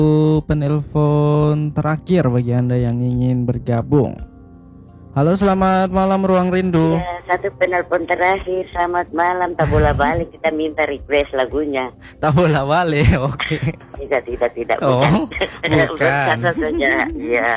penelpon terakhir bagi Anda yang ingin bergabung. Halo, selamat malam Ruang Rindu. Ya, satu penelpon terakhir. Selamat malam. Tak bola balik, kita minta request lagunya. Tak bola balik, oke. Tidak. Oh, bukan. Berkata saja. Iya.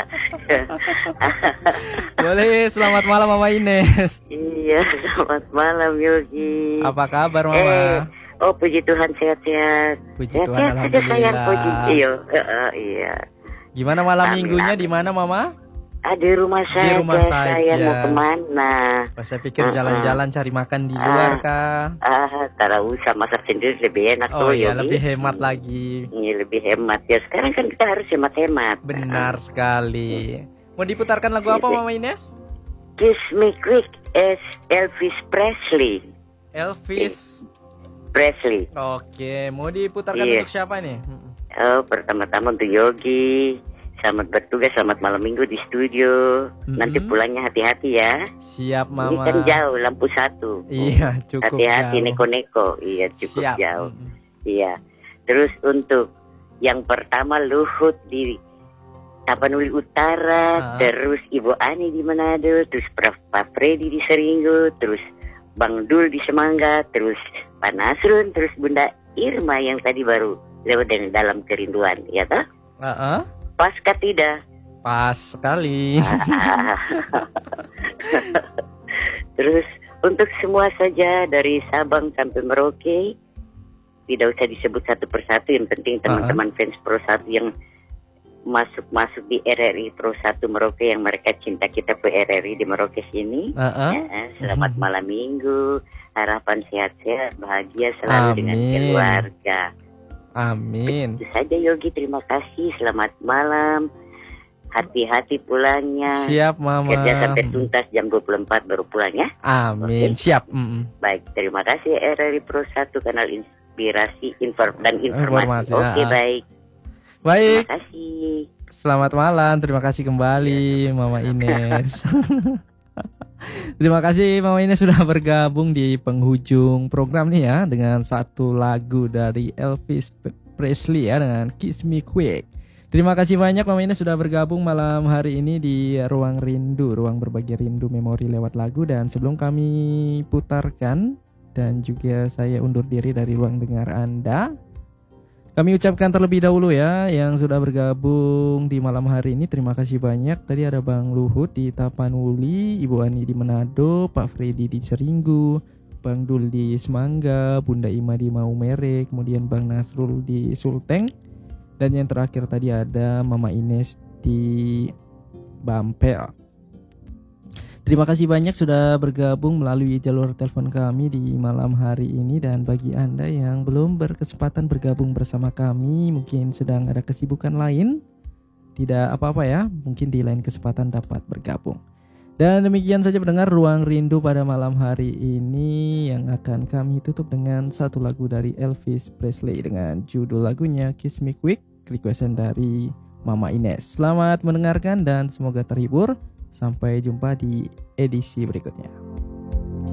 Boleh, selamat malam Mama Ines. Iya, selamat malam Yogi. Apa kabar Mama? Puji Tuhan sehat-sehat. Puji Tuhan, Sehat saja sayang, puji. alhamdulillah. Iya. Gimana malam Amin, minggunya amin. di mana Mama? Di rumah saja. Saya mau kemana? Pas saya pikir jalan-jalan cari makan di luar kah? Tak usah, masak sendiri lebih enak Oh tuh iya, Yogi. lebih hemat lagi. Iya, lebih hemat ya. Sekarang kan kita harus hemat-hemat. Benar sekali. Mau diputarkan lagu apa Mama Ines? Kiss Me Quick as Elvis Presley. Elvis. Presley. Oke, mau diputarkan Iya. untuk siapa nih? Pertama-tama untuk Yogi. Selamat bertugas, selamat malam minggu di studio. Nanti pulangnya hati-hati ya. Siap Ini Mama. kan jauh, lampu 1. Iya, cukup Hati-hati jauh. neko-neko. Iya, cukup Siap. jauh. Iya. Terus untuk yang pertama Luhut di Tapanuli Utara, terus Ibu Ani di Manado, terus Pak Freddy di Seringgo, terus Bang Dul di Semangga, terus Pak Nasrun, terus Bunda Irma yang tadi baru lewat dari dalam kerinduan, ya toh? Pas kah tidak? Pas sekali. Terus untuk semua saja dari Sabang sampai Merauke, tidak usah disebut satu persatu, yang penting teman-teman fans Pro 1 yang masuk di RRI Pro 1 Merauke, yang mereka cinta kita ke RRI di Merauke sini. Selamat malam minggu, harapan sehat-sehat, bahagia selalu dengan keluarga. Amin. Itu saja Yogi, terima kasih, selamat malam. Hati-hati pulangnya. Siap Mama. Kerja sampai tuntas jam 24 baru pulang ya. Amin. Okay. Siap. Baik, terima kasih RRI Pro 1, kanal inspirasi dan informasi. Oke, baik. Baik. Terima kasih. Selamat malam. Terima kasih kembali Mama Ines. Terima kasih Mama Ines sudah bergabung di penghujung program nih ya, dengan satu lagu dari Elvis Presley ya, dengan Kiss Me Quick. Terima kasih banyak Mama Ines sudah bergabung malam hari ini di Ruang Rindu, ruang berbagi rindu memori lewat lagu. Dan sebelum kami putarkan dan juga saya undur diri dari ruang dengar Anda, kami ucapkan terlebih dahulu ya yang sudah bergabung di malam hari ini. Terima kasih banyak. Tadi ada Bang Luhut di Tapanuli, Ibu Ani di Manado, Pak Freddy di Seringgu, Bang Dul di Semangga, Bunda Ima di Maumere, kemudian Bang Nasrul di Sulteng, dan yang terakhir tadi ada Mama Ines di Bampel. Terima kasih banyak sudah bergabung melalui jalur telepon kami di malam hari ini. Dan bagi Anda yang belum berkesempatan bergabung bersama kami, mungkin sedang ada kesibukan lain, tidak apa-apa ya, mungkin di lain kesempatan dapat bergabung. Dan demikian saja pendengar Ruang Rindu pada malam hari ini, yang akan kami tutup dengan satu lagu dari Elvis Presley dengan judul lagunya Kiss Me Quick, requestan dari Mama Ines. Selamat mendengarkan dan semoga terhibur. Sampai jumpa di edisi berikutnya.